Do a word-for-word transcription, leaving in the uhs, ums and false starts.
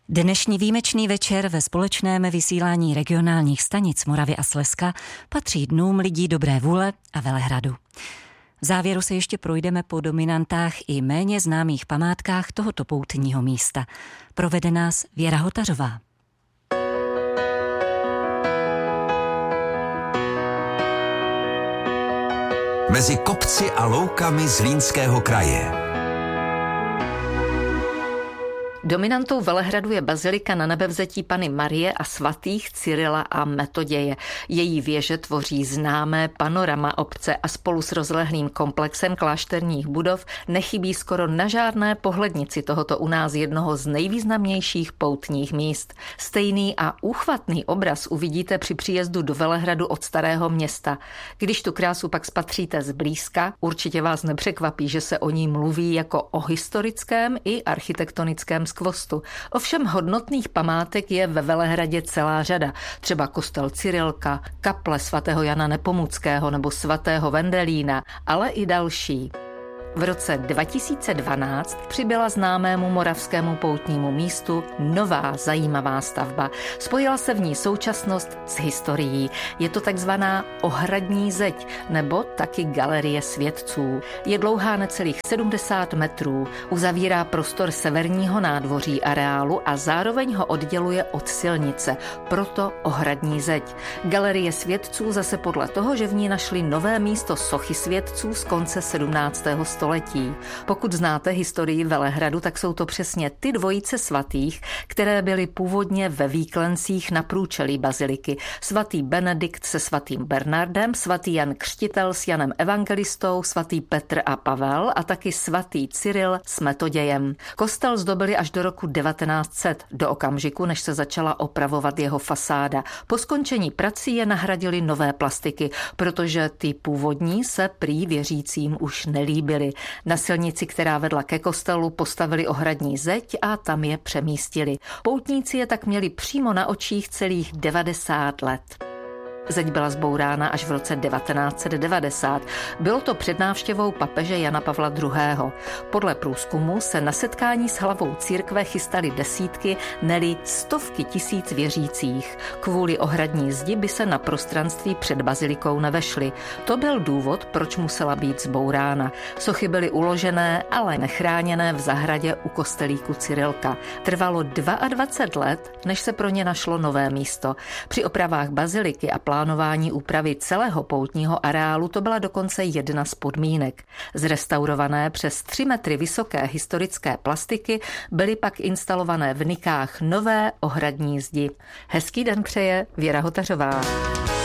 Dnešní výjimečný večer ve společném vysílání regionálních stanic Moravy a Slezska patří dnům lidí dobré vůle a Velehradu. V závěru se ještě projdeme po dominantách i méně známých památkách tohoto poutního místa. Provede nás Věra Hotařová. Mezi kopci a loukami Zlínského kraje. Dominantou Velehradu je bazilika Na Nebevzetí Panny Marie a svatých Cyrila a Metoděje. Její věže tvoří známé panorama obce a spolu s rozlehlým komplexem klášterních budov nechybí skoro na žádné pohlednici tohoto u nás jednoho z nejvýznamnějších poutních míst. Stejný a úchvatný obraz uvidíte při příjezdu do Velehradu od Starého Města. Když tu krásu pak spatříte zblízka, určitě vás nepřekvapí, že se o ní mluví jako o historickém i architektonickém skvostu. Ovšem hodnotných památek je ve Velehradě celá řada. Třeba kostel Cyrilka, kaple svatého Jana Nepomuckého nebo svatého Vendelína, ale i další. V roce dva tisíce dvanáct přibyla známému moravskému poutnímu místu nová zajímavá stavba. Spojila se v ní současnost s historií. Je to takzvaná ohradní zeď nebo taky galerie svědců. Je dlouhá necelých sedmdesát metrů, uzavírá prostor severního nádvoří areálu a zároveň ho odděluje od silnice, proto ohradní zeď. Galerie svědců zase podle toho, že v ní našli nové místo sochy svědců z konce sedmnáctého století. Pokud znáte historii Velehradu, tak jsou to přesně ty dvojice svatých, které byly původně ve výklencích na průčelí baziliky. Svatý Benedikt se svatým Bernardem, svatý Jan Křtitel s Janem Evangelistou, svatý Petr a Pavel a taky svatý Cyril s Metodějem. Kostel zdobili až do roku devatenáct set, do okamžiku, než se začala opravovat jeho fasáda. Po skončení prací je nahradili nové plastiky, protože ty původní se prý věřícím už nelíbily. Na silnici, která vedla ke kostelu, postavili ohradní zeď a tam je přemístili. Poutníci je tak měli přímo na očích celých devadesát let. Zeď byla zbourána až v roce devatenáct set devadesát. Bylo to před návštěvou papeže Jana Pavla druhého. Podle průzkumu se na setkání s hlavou církve chystaly desítky, neli stovky tisíc věřících. Kvůli ohradní zdi by se na prostranství před bazilikou nevešly. To byl důvod, proč musela být zbourána. Sochy byly uložené, ale nechráněné v zahradě u kostelíku Cyrilka. Trvalo dvacet dva let, než se pro ně našlo nové místo. Při opravách baziliky a plánování úpravy celého poutního areálu to byla dokonce jedna z podmínek. Zrestaurované přes tři metry vysoké historické plastiky byly pak instalované v nikách nové ohradní zdi. Hezký den přeje Věra Hotařová.